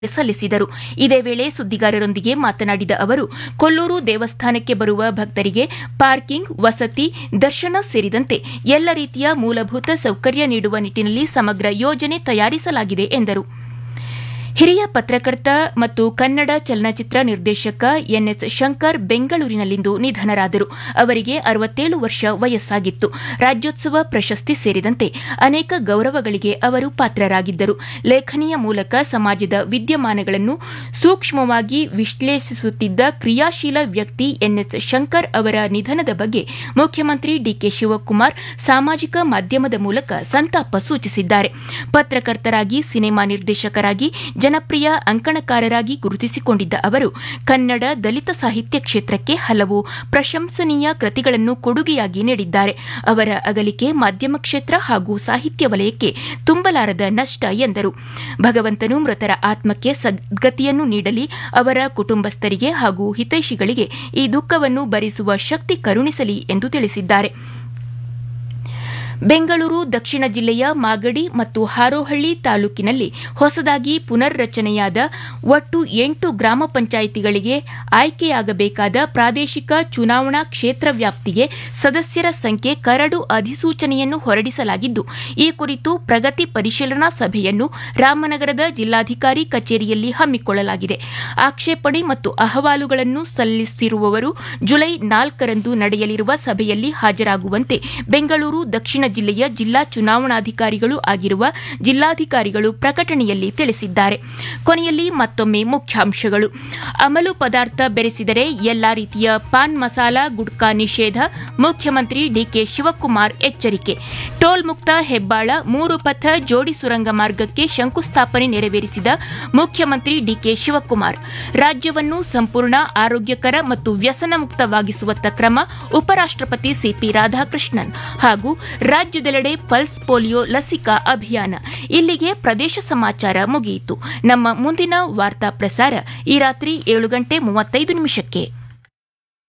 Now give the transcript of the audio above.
ಸಲ್ಲಿಸಿದರು. ಇದೇ ವೇಳೆ ಸುದ್ದಿಗಾರರೊಂದಿಗೆ ಮಾತನಾಡಿದ ಅವರು, ಕೊಲ್ಲೂರು ದೇವಸ್ಥಾನಕ್ಕೆ ಬರುವ ಭಕ್ತರಿಗೆ ಪಾರ್ಕಿಂಗ್, ವಸತಿ, ದರ್ಶನ ಸೇರಿದಂತೆ ಎಲ್ಲ ರೀತಿಯ ಮೂಲಭೂತ ಸೌಕರ್ಯ ನೀಡುವ ನಿಟ್ಟಿನಲ್ಲಿ ಸಮಗ್ರ ಯೋಜನೆ ತಯಾರಿಸಲಾಗಿದೆ ಎಂದರು. ಹಿರಿಯ ಪತ್ರಕರ್ತ ಮತ್ತು ಕನ್ನಡ ಚಲನಚಿತ್ರ ನಿರ್ದೇಶಕ ಎನ್ಎಸ್ ಶಂಕರ್ ಬೆಂಗಳೂರಿನಲ್ಲಿಂದು ನಿಧನರಾದರು. ಅವರಿಗೆ 67 ವರ್ಷ ವಯಸ್ಸಾಗಿತ್ತು. ರಾಜ್ಯೋತ್ಸವ ಪ್ರಶಸ್ತಿ ಸೇರಿದಂತೆ ಅನೇಕ ಗೌರವಗಳಿಗೆ ಅವರು ಪಾತ್ರರಾಗಿದ್ದರು. ಲೇಖನಿಯ ಮೂಲಕ ಸಮಾಜದ ವಿದ್ಯಮಾನಗಳನ್ನು ಸೂಕ್ಷ್ಮವಾಗಿ ವಿಶ್ಲೇಷಿಸುತ್ತಿದ್ದ ಕ್ರಿಯಾಶೀಲ ವ್ಯಕ್ತಿ ಎನ್ಎಸ್ ಶಂಕರ್ ಅವರ ನಿಧನದ ಬಗ್ಗೆ ಮುಖ್ಯಮಂತ್ರಿ ಡಿಕೆ ಶಿವಕುಮಾರ್ ಸಾಮಾಜಿಕ ಮಾಧ್ಯಮದ ಮೂಲಕ ಸಂತಾಪ ಸೂಚಿಸಿದ್ದಾರೆ. ಪತ್ರಕರ್ತರಾಗಿ, ಸಿನಿಮಾ ನಿರ್ದೇಶಕರಾಗಿ, ಜನಪ್ರಿಯ ಅಂಕಣಕಾರರಾಗಿ ಗುರುತಿಸಿಕೊಂಡಿದ್ದ ಅವರು ಕನ್ನಡ ದಲಿತ ಸಾಹಿತ್ಯ ಕ್ಷೇತ್ರಕ್ಕೆ ಹಲವು ಪ್ರಶಂಸನೀಯ ಕೃತಿಗಳನ್ನು ಕೊಡುಗೆಯಾಗಿ ನೀಡಿದ್ದಾರೆ. ಅವರ ಅಗಲಿಕೆ ಮಾಧ್ಯಮ ಕ್ಷೇತ್ರ ಹಾಗೂ ಸಾಹಿತ್ಯ ವಲಯಕ್ಕೆ ತುಂಬಲಾರದ ನಷ್ಟ ಎಂದರು. ಭಗವಂತನು ಮೃತರ ಆತ್ಮಕ್ಕೆ ಸದ್ಗತಿಯನ್ನು ನೀಡಲಿ, ಅವರ ಕುಟುಂಬಸ್ಥರಿಗೆ ಹಾಗೂ ಹಿತೈಷಿಗಳಿಗೆ ಈ ದುಃಖವನ್ನು ಭರಿಸುವ ಶಕ್ತಿ ಕರುಣಿಸಲಿ ಎಂದು ತಿಳಿಸಿದ್ದಾರೆ. ಬೆಂಗಳೂರು ದಕ್ಷಿಣ ಜಿಲ್ಲೆಯ ಮಾಗಡಿ ಮತ್ತು ಹಾರೋಹಳ್ಳಿ ತಾಲೂಕಿನಲ್ಲಿ ಹೊಸದಾಗಿ ಪುನರ್ರಚನೆಯಾದ ಒಟ್ಟು 8 ಗ್ರಾಮ ಪಂಚಾಯಿತಿಗಳಿಗೆ ಆಯ್ಕೆಯಾಗಬೇಕಾದ ಪ್ರಾದೇಶಿಕ ಚುನಾವಣಾ ಕ್ಷೇತ್ರ ವ್ಯಾಪ್ತಿಗೆ ಸದಸ್ಯರ ಸಂಖ್ಯೆ ಕರಡು ಅಧಿಸೂಚನೆಯನ್ನು ಹೊರಡಿಸಲಾಗಿದ್ದು, ಈ ಕುರಿತು ಪ್ರಗತಿ ಪರಿಶೀಲನಾ ಸಭೆಯನ್ನು ರಾಮನಗರದ ಜಿಲ್ಲಾಧಿಕಾರಿ ಕಚೇರಿಯಲ್ಲಿ ಹಮ್ಮಿಕೊಳ್ಳಲಾಗಿದೆ. ಆಕ್ಷೇಪಣೆ ಮತ್ತು ಅಹವಾಲುಗಳನ್ನು ಸಲ್ಲಿಸಿರುವವರು ಜುಲೈ 4ರಂದು ನಡೆಯಲಿರುವ ಸಭೆಯಲ್ಲಿ ಹಾಜರಾಗುವಂತೆ ಬೆಂಗಳೂರು ದಕ್ಷಿಣ ಜಿಲ್ಲೆಯ ಜಿಲ್ಲಾ ಚುನಾವಣಾಧಿಕಾರಿಗಳು ಆಗಿರುವ ಜಿಲ್ಲಾಧಿಕಾರಿಗಳು ಪ್ರಕಟಣೆಯಲ್ಲಿ ತಿಳಿಸಿದ್ದಾರೆ. ಕೊನೆಯಲ್ಲಿ ಮತ್ತೊಮ್ಮೆ ಮುಖ್ಯಾಂಶಗಳು. ಅಮಲು ಪದಾರ್ಥ ಬೆರೆಸಿದರೆ ಎಲ್ಲಾ ರೀತಿಯ ಪಾನ್ ಮಸಾಲ, ಗುಟ್ಕಾ ನಿಷೇಧ, ಮುಖ್ಯಮಂತ್ರಿ ಡಿಕೆ ಶಿವಕುಮಾರ್ ಎಚ್ಚರಿಕೆ. ಟೋಲ್ ಮುಕ್ತ ಹೆಬ್ಬಾಳ 3 ಪಥ ಜೋಡಿ ಸುರಂಗ ಮಾರ್ಗಕ್ಕೆ ಶಂಕುಸ್ಥಾಪನೆ ನೆರವೇರಿಸಿದ ಮುಖ್ಯಮಂತ್ರಿ ಡಿಕೆ ಶಿವಕುಮಾರ್. ರಾಜ್ಯವನ್ನು ಸಂಪೂರ್ಣ ಆರೋಗ್ಯಕರ ಮತ್ತು ವ್ಯಸನ ಮುಕ್ತವಾಗಿಸುವತ್ತ ಕ್ರಮ, ಉಪರಾಷ್ಟಪತಿ ಸಿಪಿ ರಾಧಾಕೃಷ್ಣನ್. ಹಾಗೂ ರಾಜ್ಯದೆಲ್ಲೆಡೆ ಪಲ್ಸ್ ಪೋಲಿಯೋ ಲಸಿಕಾ ಅಭಿಯಾನ. ಇಲ್ಲಿಗೆ ಪ್ರದೇಶ ಸಮಾಚಾರ ಮುಗಿಯಿತು. ನಮ್ಮ ಮುಂದಿನ ವಾರ್ತಾ ಪ್ರಸಾರ ಈ ರಾತ್ರಿ 7:35 ನಿಮಿಷಕ್ಕೆ.